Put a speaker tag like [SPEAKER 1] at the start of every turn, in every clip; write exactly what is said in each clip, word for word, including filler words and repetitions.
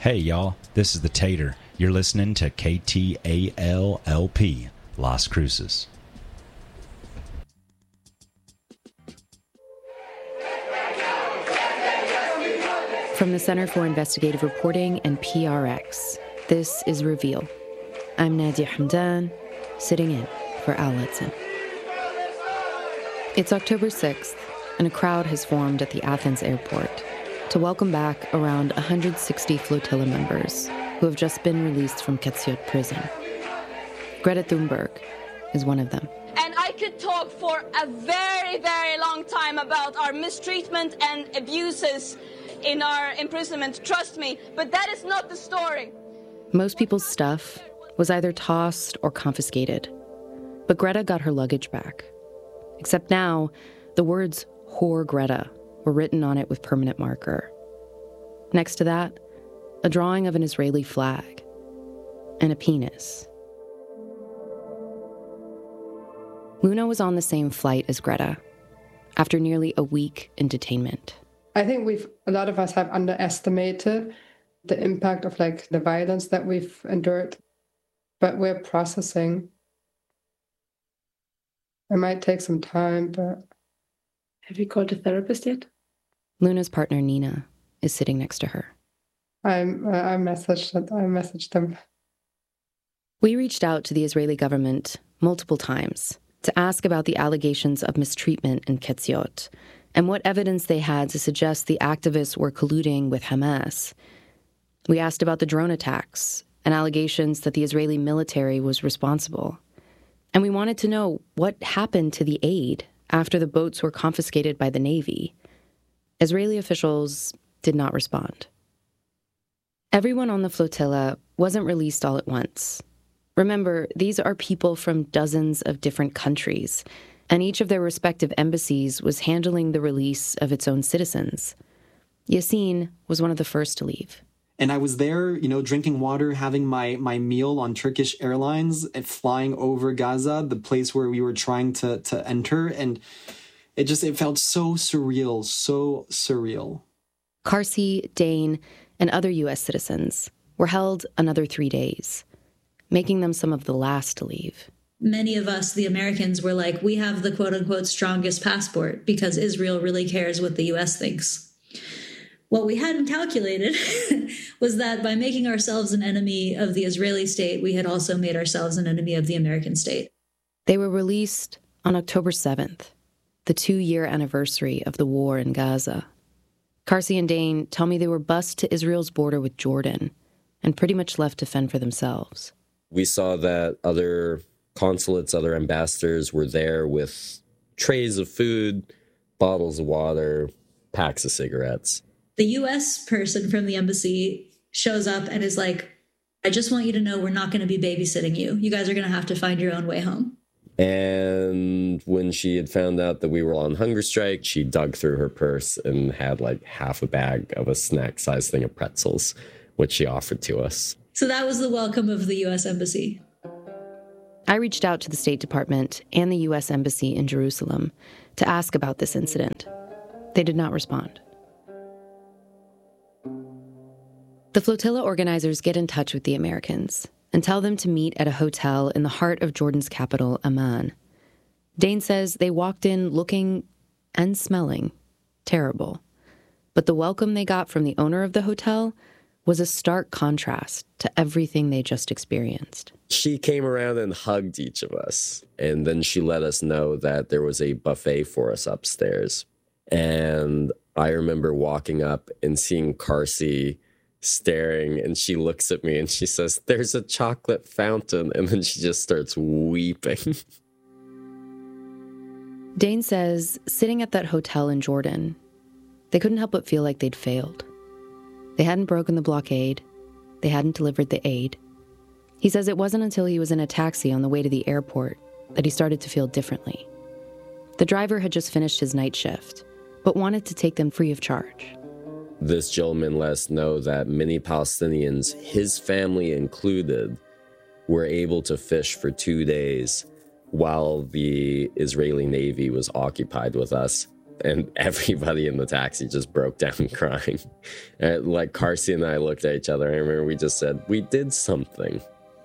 [SPEAKER 1] Hey, y'all. This is the Tater. You're listening to K T A L L P, Las Cruces.
[SPEAKER 2] From the Center for Investigative Reporting and P R X, this is Reveal. I'm Nadia Hamdan, sitting in for Al Letson. It's October sixth, and a crowd has formed at the Athens airport to welcome back around one hundred sixty flotilla members who have just been released from Ketziot prison. Greta Thunberg is one of them.
[SPEAKER 3] And I could talk for a very, very long time about our mistreatment and abuses in our imprisonment, trust me, but that is not the story.
[SPEAKER 2] Most people's stuff was either tossed or confiscated, but Greta got her luggage back. Except now, the words "Whore Greta" were written on it with permanent marker. Next to that, a drawing of an Israeli flag and a penis. Luna was on the same flight as Greta after nearly a week in detainment.
[SPEAKER 4] I think we've, a lot of us have underestimated the impact of like the violence that we've endured, but we're processing. It might take some time, but...
[SPEAKER 5] Have you called a therapist yet?
[SPEAKER 2] Luna's partner, Nina, is sitting next to her.
[SPEAKER 4] I'm, uh, I messaged I messaged them.
[SPEAKER 2] We reached out to the Israeli government multiple times to ask about the allegations of mistreatment in Ketziot and what evidence they had to suggest the activists were colluding with Hamas. We asked about the drone attacks and allegations that the Israeli military was responsible. And we wanted to know what happened to the aid after the boats were confiscated by the Navy. Israeli officials did not respond. Everyone on the flotilla wasn't released all at once. Remember, these are people from dozens of different countries, and each of their respective embassies was handling the release of its own citizens. Yassine was one of the first to leave.
[SPEAKER 6] And I was there, you know, drinking water, having my, my meal on Turkish Airlines and flying over Gaza, the place where we were trying to, to enter. And it just, it felt so surreal, so surreal.
[SPEAKER 2] Karsi, Dane, and other U S citizens were held another three days, making them some of the last to leave.
[SPEAKER 7] Many of us, the Americans, were like, we have the quote-unquote strongest passport because Israel really cares what the U S thinks. What we hadn't calculated was that by making ourselves an enemy of the Israeli state, we had also made ourselves an enemy of the American state.
[SPEAKER 2] They were released on October seventh, the two-year anniversary of the war in Gaza. Karsi and Dane tell me they were bused to Israel's border with Jordan and pretty much left to fend for themselves.
[SPEAKER 8] We saw that other consulates, other ambassadors were there with trays of food, bottles of water, packs of cigarettes.
[SPEAKER 7] The U S person from the embassy shows up and is like, I just want you to know we're not going to be babysitting you. You guys are going to have to find your own way home.
[SPEAKER 8] And when she had found out that we were on hunger strike, she dug through her purse and had like half a bag of a snack-sized thing of pretzels, which she offered to us.
[SPEAKER 7] So that was the welcome of the U S embassy.
[SPEAKER 2] I reached out to the State Department and the U S Embassy in Jerusalem to ask about this incident. They did not respond. The flotilla organizers get in touch with the Americans and tell them to meet at a hotel in the heart of Jordan's capital, Amman. Dane says they walked in looking and smelling terrible. But the welcome they got from the owner of the hotel was a stark contrast to everything they just experienced.
[SPEAKER 8] She came around and hugged each of us, and then she let us know that there was a buffet for us upstairs. And I remember walking up and seeing Karsi staring, and she looks at me and she says, "There's a chocolate fountain," and then she just starts weeping.
[SPEAKER 2] Dane says, sitting at that hotel in Jordan, they couldn't help but feel like they'd failed. They hadn't broken the blockade. They hadn't delivered the aid. He says it wasn't until he was in a taxi on the way to the airport that he started to feel differently. The driver had just finished his night shift, but wanted to take them free of charge.
[SPEAKER 8] This gentleman let us know that many Palestinians, his family included, were able to fish for two days while the Israeli Navy was occupied with us. And everybody in the taxi just broke down crying. And like Carsey and I looked at each other. I remember we just said, we did something.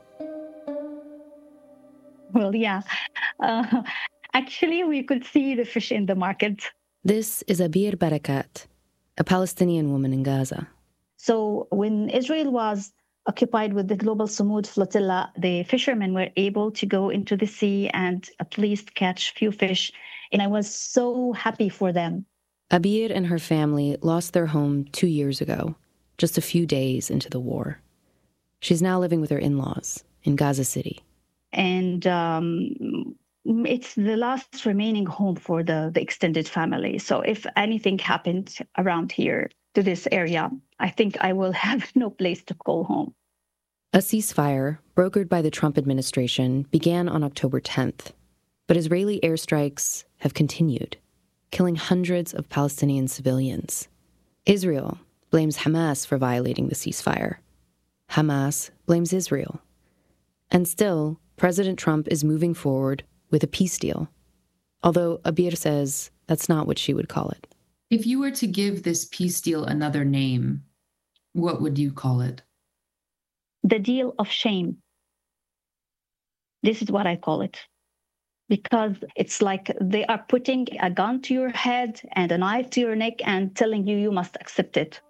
[SPEAKER 9] Well, yeah. Uh, actually, we could see the fish in the market.
[SPEAKER 2] This is Abir Barakat, a Palestinian woman in Gaza.
[SPEAKER 9] So when Israel was occupied with the Global Sumud flotilla, the fishermen were able to go into the sea and at least catch few fish. And I was so happy for them.
[SPEAKER 2] Abir and her family lost their home two years ago, just a few days into the war. She's now living with her in-laws in Gaza City.
[SPEAKER 9] And um, it's the last remaining home for the, the extended family. So if anything happened around here to this area, I think I will have no place to call home.
[SPEAKER 2] A ceasefire, brokered by the Trump administration, began on October tenth. But Israeli airstrikes have continued, killing hundreds of Palestinian civilians. Israel blames Hamas for violating the ceasefire. Hamas blames Israel. And still, President Trump is moving forward with a peace deal, although Abir says that's not what she would call it.
[SPEAKER 10] If you were to give this peace deal another name, what would you call it?
[SPEAKER 9] The deal of shame. This is what I call it. Because it's like they are putting a gun to your head and a knife to your neck and telling you you must accept it.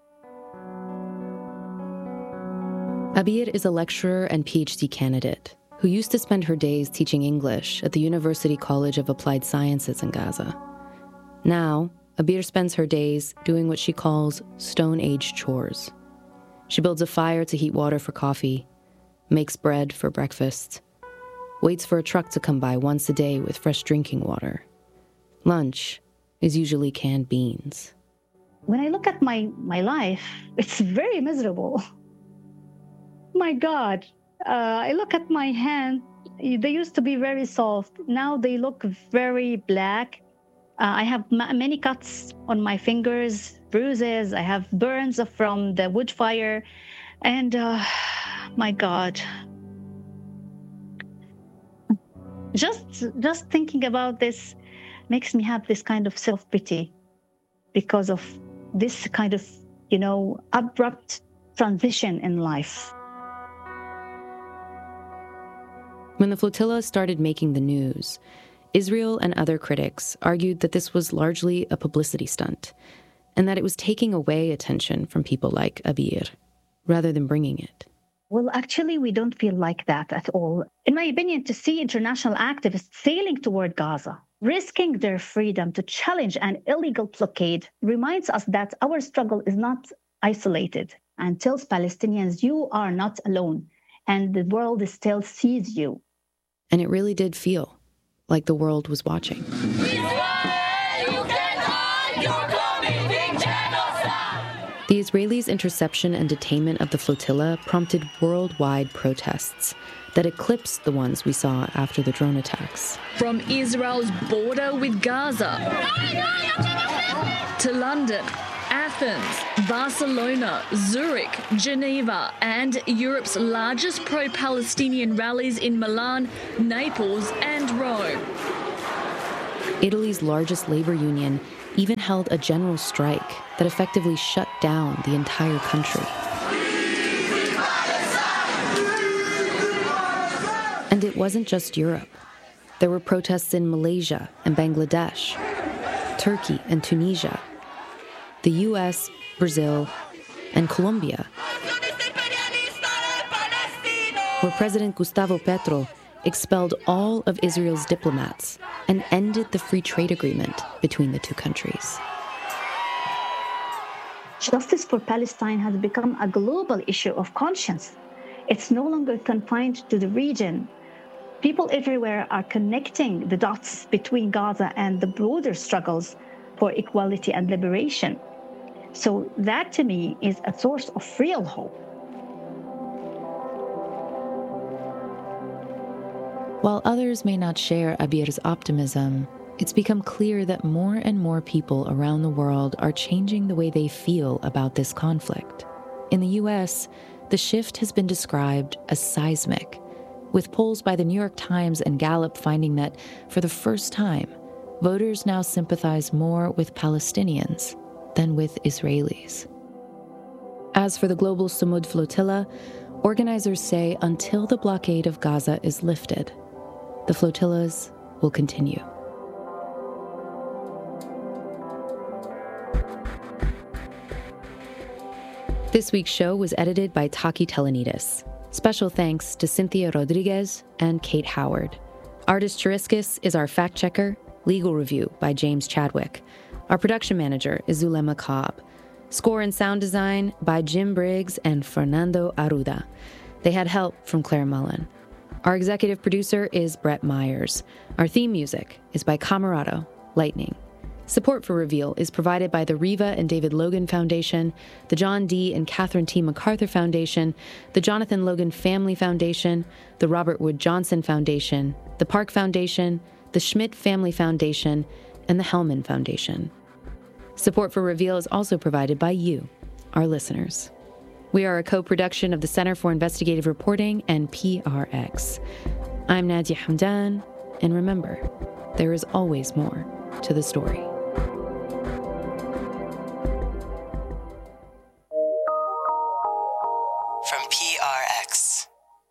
[SPEAKER 2] Abir is a lecturer and P H D candidate who used to spend her days teaching English at the University College of Applied Sciences in Gaza. Now, Abir spends her days doing what she calls Stone Age chores. She builds a fire to heat water for coffee, makes bread for breakfast, waits for a truck to come by once a day with fresh drinking water. Lunch is usually canned beans.
[SPEAKER 9] When I look at my, my life, it's very miserable. My God, uh, I look at my hand. They used to be very soft. Now they look very black. Uh, I have ma- many cuts on my fingers, bruises. I have burns from the wood fire. And uh, my God, just, just thinking about this makes me have this kind of self-pity because of this kind of, you know, abrupt transition in life.
[SPEAKER 2] When the flotilla started making the news, Israel and other critics argued that this was largely a publicity stunt and that it was taking away attention from people like Abir rather than bringing it.
[SPEAKER 9] Well, actually, we don't feel like that at all. In my opinion, to see international activists sailing toward Gaza, risking their freedom to challenge an illegal blockade, reminds us that our struggle is not isolated and tells Palestinians, you are not alone, and the world still sees you.
[SPEAKER 2] And it really did feel like the world was watching. The Israelis' interception and detainment of the flotilla prompted worldwide protests that eclipsed the ones we saw after the drone attacks.
[SPEAKER 11] From Israel's border with Gaza to London, Athens, Barcelona, Zurich, Geneva, and Europe's largest pro-Palestinian rallies in Milan, Naples, and Rome.
[SPEAKER 2] Italy's largest labor union even held a general strike that effectively shut down the entire country. And it wasn't just Europe. There were protests in Malaysia and Bangladesh, Turkey and Tunisia, the U S, Brazil, and Colombia, where President Gustavo Petro expelled all of Israel's diplomats and ended the free trade agreement between the two countries.
[SPEAKER 9] Justice for Palestine has become a global issue of conscience. It's no longer confined to the region. People everywhere are connecting the dots between Gaza and the broader struggles for equality and liberation. So that, to me, is a source of real hope.
[SPEAKER 2] While others may not share Abir's optimism, it's become clear that more and more people around the world are changing the way they feel about this conflict. In the U S, the shift has been described as seismic, with polls by the New York Times and Gallup finding that, for the first time, voters now sympathize more with Palestinians than with Israelis. As for the global Sumud flotilla, organizers say until the blockade of Gaza is lifted, the flotillas will continue. This week's show was edited by Taki Telenidis. Special thanks to Cynthia Rodriguez and Kate Howard. Artis Chiriskis is our fact-checker. Legal review by James Chadwick. Our production manager is Zulema Cobb. Score and sound design by Jim Briggs and Fernando Arruda. They had help from Claire Mullen. Our executive producer is Brett Myers. Our theme music is by Camerado, Lightning. Support for Reveal is provided by the Riva and David Logan Foundation, the John D. and Catherine T. MacArthur Foundation, the Jonathan Logan Family Foundation, the Robert Wood Johnson Foundation, the Park Foundation, the Schmidt Family Foundation, and the Hellman Foundation. Support for Reveal is also provided by you, our listeners. We are a co-production of the Center for Investigative Reporting and P R X. I'm Nadia Hamdan, and remember, there is always more to the story.
[SPEAKER 12] From P R X.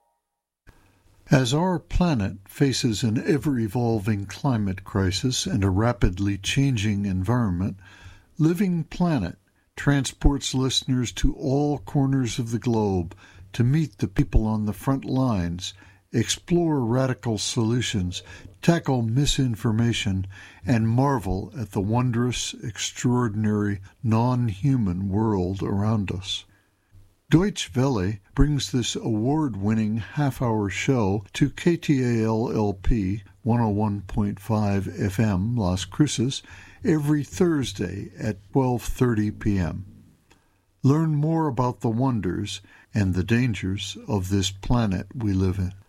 [SPEAKER 13] As our planet faces an ever-evolving climate crisis and a rapidly changing environment, Living Planet transports listeners to all corners of the globe to meet the people on the front lines, explore radical solutions, tackle misinformation, and marvel at the wondrous, extraordinary, non-human world around us. Deutsche Welle brings this award-winning half-hour show to K T A L L P one oh one point five F M Las Cruces every Thursday at twelve thirty p.m. Learn more about the wonders and the dangers of this planet we live in.